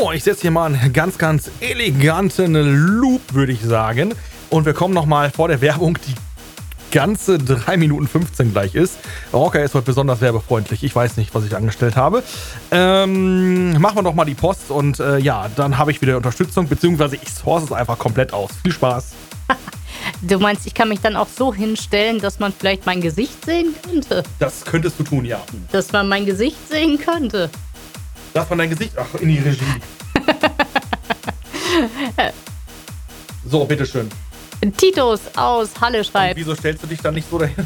So, ich setze hier mal einen ganz, ganz eleganten Loop, würde ich sagen. Und wir kommen nochmal vor der Werbung, die ganze 3 Minuten 15 gleich ist. Rocker ist heute besonders werbefreundlich. Ich weiß nicht, was ich angestellt habe. Machen wir doch mal die Post und ja, dann habe ich wieder Unterstützung, beziehungsweise ich source es einfach komplett aus. Viel Spaß. Du meinst, ich kann mich dann auch so hinstellen, dass man vielleicht mein Gesicht sehen könnte? Das könntest du tun, ja. Dass man mein Gesicht sehen könnte? Darf man dein Gesicht? Ach, in die Regie. So, bitteschön. Titus aus Halle Und schreibt. wieso stellst du dich dann nicht so dahin?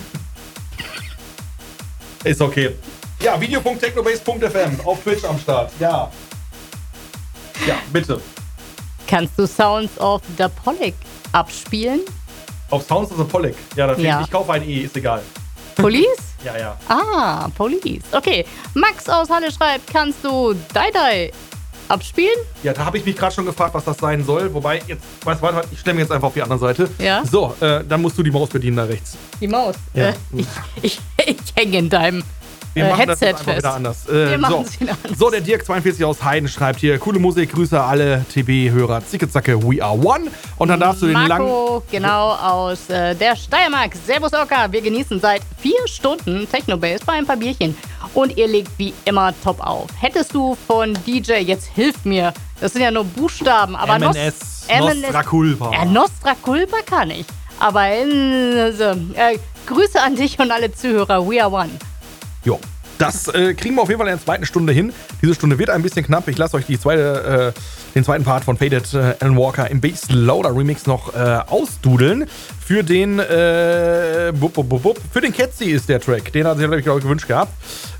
Ist okay. Ja, video.technobase.fm auf Twitch am Start. Ja. Ja, bitte. Kannst du Sounds of the Pollock abspielen? Auf Sounds of the Pollock. Ja, da fehlt, Ja. ich kaufe ein E, ist egal. Police? Ja, ja. Ah, Police. Okay. Max aus Halle schreibt, kannst du Die abspielen? Ja, da habe ich mich gerade schon gefragt, was das sein soll. Wobei, jetzt, warte, ich stelle mich jetzt einfach auf die andere Seite. Ja. So, dann musst du die Maus bedienen da rechts. Die Maus. Ja. Ich hänge in deinem Wir machen das Headset jetzt einfach fest. wieder anders. Wir machen es wieder anders. So, der Dirk42 aus Heiden schreibt hier, coole Musik, Grüße alle TB-Hörer, Zicke Zacke, we are one. Und dann darfst du den langen... Marco, genau, aus der Steiermark. Servus Ocker, wir genießen seit 4 Stunden Technobase bei ein paar Bierchen. Und ihr legt wie immer top auf. Hättest du von DJ, jetzt hilft mir, das sind ja nur Buchstaben, aber MNS, Nostra Culpa. Nostra Culpa kann ich. Aber Grüße an dich und alle Zuhörer, we are one. Jo, das kriegen wir auf jeden Fall in der zweiten Stunde hin. Diese Stunde wird ein bisschen knapp. Ich lasse euch den zweiten Part von Faded Alan Walker im Bass Loader Remix noch ausdudeln. Für den für den Ketzi ist der Track. Den hat sich, glaube ich, gewünscht gehabt.